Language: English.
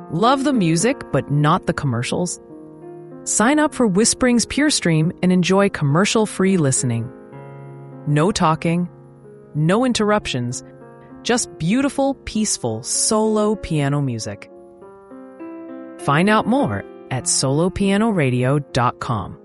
Love the music, but not the commercials? Sign up for Whispering's PureStream and enjoy commercial-free listening. No talking, no interruptions, just beautiful, peaceful solo piano music. Find out more at solopianoradio.com.